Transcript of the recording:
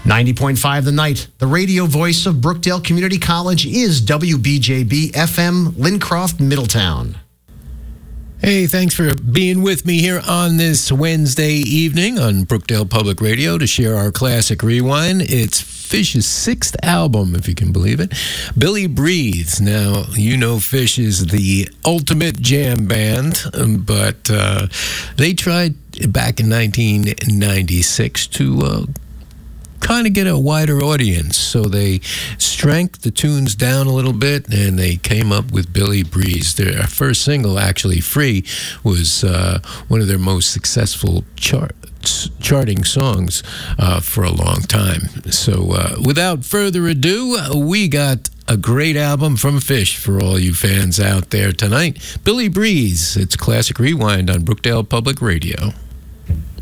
90.5 The Night, the radio voice of Brookdale Community College, is WBJB FM, Lincroft, Middletown. Hey, thanks for being with me here on this Wednesday evening on Brookdale Public Radio to share our classic rewind. It's Phish's sixth album, if you can believe it, Billy Breathes. Now, you know Phish is the ultimate jam band, but they tried back in 1996 to kind of get a wider audience. So they shrank the tunes down a little bit, and they came up with Billy Breathes. Their first single, actually, Free, was one of their most successful charting songs for a long time. So without further ado, we got a great album from Phish for all you fans out there tonight. Billy Breathes. It's Classic Rewind on Brookdale Public Radio.